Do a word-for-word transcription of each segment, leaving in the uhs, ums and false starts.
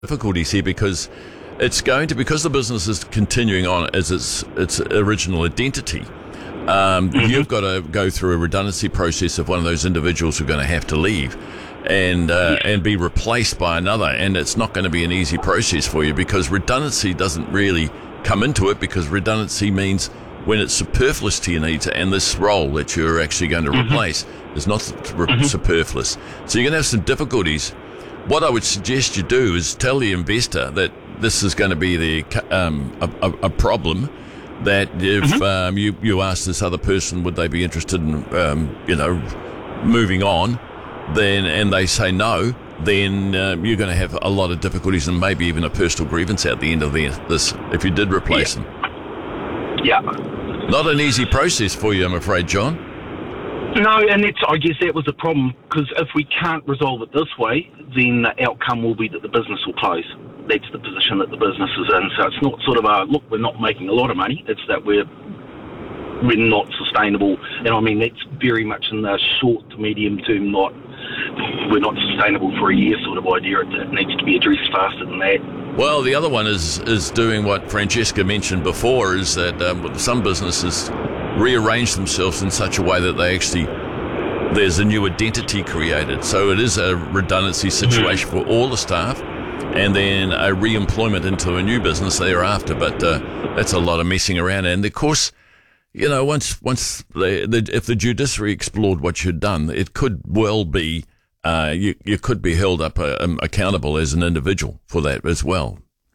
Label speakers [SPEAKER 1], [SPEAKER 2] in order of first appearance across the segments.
[SPEAKER 1] difficulties here because it's going to, because the business is continuing on as its its original identity. Um, mm-hmm. You've got to go through a redundancy process of one of those individuals who are going to have to leave and uh, yeah. and be replaced by another, and it's not going to be an easy process for you because redundancy doesn't really come into it, because redundancy means when it's superfluous to your needs, and this role that you're actually going to mm-hmm. replace is not re- mm-hmm. superfluous. So you're going to have some difficulties. What I would suggest you do is tell the investor that this is going to be the um, a, a, a problem, that if mm-hmm. um, you, you ask this other person would they be interested in um, you know moving on, then and they say no, then um, you're going to have a lot of difficulties and maybe even a personal grievance at the end of the, this if you did replace
[SPEAKER 2] yeah.
[SPEAKER 1] them.
[SPEAKER 2] Yeah.
[SPEAKER 1] Not an easy process for you, I'm afraid, John.
[SPEAKER 2] No, and that's, I guess that was the problem, because if we can't resolve it this way, then the outcome will be that the business will close. That's the position that the business is in. So it's not sort of a, look, we're not making a lot of money. It's that we're we're not sustainable. And I mean, that's very much in the short to medium term, not, we're not sustainable for a year sort of idea. It needs to be addressed faster than that.
[SPEAKER 1] Well, the other one is, is doing what Francesca mentioned before, is that um, some businesses rearrange themselves in such a way that they actually, there's a new identity created. So it is a redundancy situation mm-hmm. for all the staff, and then a re-employment into a new business thereafter. But uh, that's a lot of messing around. And of course, you know, once once the, the, if the judiciary explored what you'd done, it could well be uh, you you could be held up uh, um, accountable as an individual for that as well.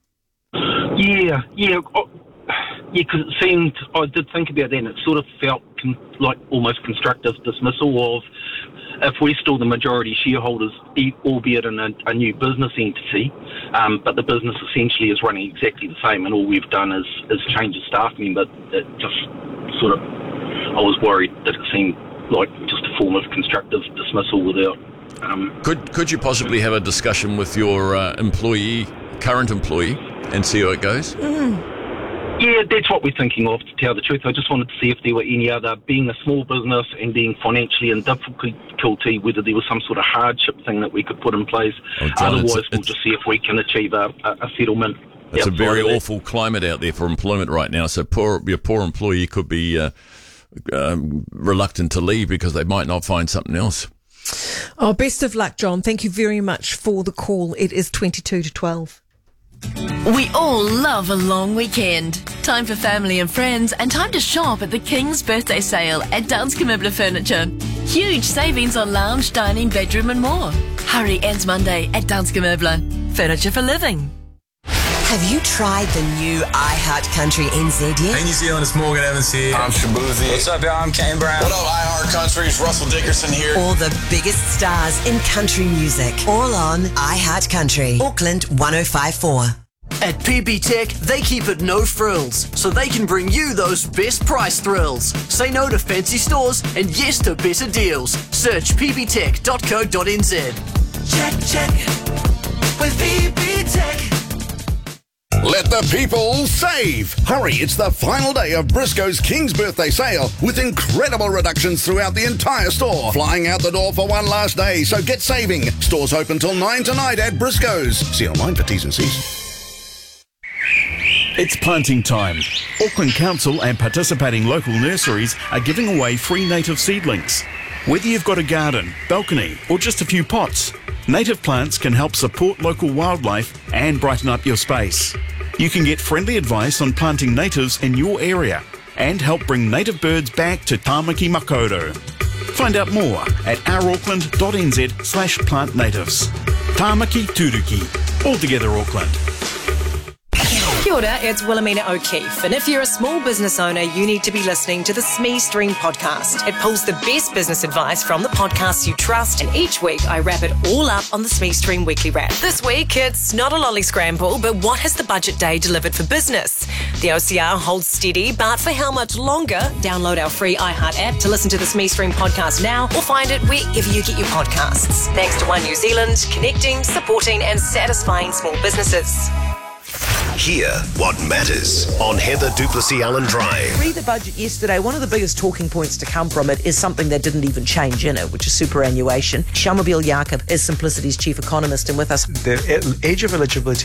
[SPEAKER 2] Yeah, yeah. Oh, yeah, because it seemed, I did think about that, and it sort of felt con- like almost constructive dismissal of, if we're still the majority shareholders, albeit in a, a new business entity, um, but the business essentially is running exactly the same, and all we've done is, is change a staff member. It just sort of, I was worried that it seemed like just a form of constructive dismissal without... Um,
[SPEAKER 1] could could you possibly have a discussion with your uh, employee, current employee, and see how it goes?
[SPEAKER 2] Mm. Yeah, that's what we're thinking of, to tell the truth. I just wanted to see if there were any other, being a small business and being financially in difficulty, whether there was some sort of hardship thing that we could put in place.
[SPEAKER 1] Oh, John,
[SPEAKER 2] Otherwise,
[SPEAKER 1] it's,
[SPEAKER 2] we'll
[SPEAKER 1] it's,
[SPEAKER 2] just see if we can achieve a, a, a settlement.
[SPEAKER 1] It's a very awful climate out there for employment right now. So poor, your poor employee could be uh, um, reluctant to leave because they might not find something else.
[SPEAKER 3] Oh, best of luck, John. Thank you very much for the call. It is twenty-two to twelve.
[SPEAKER 4] We all love a long weekend. Time for family and friends, and time to shop at the King's Birthday Sale at Danske Møbler Furniture. Huge savings on lounge, dining, bedroom and more. Hurry, ends Monday at Danske Møbler. Furniture for living.
[SPEAKER 5] Have you tried the new iHeartCountry N Z yet?
[SPEAKER 6] Hey, New Zealand, it's Morgan Evans here.
[SPEAKER 7] I'm Shabuzi.
[SPEAKER 6] What's up, y'all? I'm Kane Brown.
[SPEAKER 7] What up, iHeartCountry? It's Russell Dickerson here.
[SPEAKER 5] All the biggest stars in country music, all on iHeartCountry. Auckland one oh five point four.
[SPEAKER 8] At P B Tech, they keep it no frills, so they can bring you those best price thrills. Say no to fancy stores and yes to better deals. Search p b tech dot co dot n z.
[SPEAKER 9] Check, check with P B Tech.
[SPEAKER 10] Let the people save! Hurry, it's the final day of Briscoe's King's Birthday Sale with incredible reductions throughout the entire store. Flying out the door for one last day, so get saving. Stores open till nine tonight at Briscoe's. See online for T's and C's.
[SPEAKER 11] It's planting time. Auckland Council and participating local nurseries are giving away free native seedlings. Whether you've got a garden, balcony or just a few pots, native plants can help support local wildlife and brighten up your space. You can get friendly advice on planting natives in your area and help bring native birds back to Tāmaki Makaurau. Find out more at our auckland dot n z slash plant natives. Tāmaki Turuki. All together Auckland.
[SPEAKER 12] Kia ora, it's Wilhelmina O'Keefe, and if you're a small business owner, you need to be listening to the S M E Stream podcast. It pulls the best business advice from the podcasts you trust, and each week I wrap it all up on the S M E Stream Weekly Wrap. This week, it's not a lolly scramble, but what has the budget day delivered for business? The O C R holds steady, but for how much longer? Download our free iHeart app to listen to the S M E Stream podcast now, or find it wherever you get your podcasts. Thanks to One New Zealand, connecting, supporting and satisfying small businesses.
[SPEAKER 13] Hear what matters on Heather Duplessis Allen Drive.
[SPEAKER 14] Read the budget yesterday. One of the biggest talking points to come from it is something that didn't even change in it, which is superannuation. Shamobile Jacob is Simplicity's chief economist and with us.
[SPEAKER 15] The age of eligibility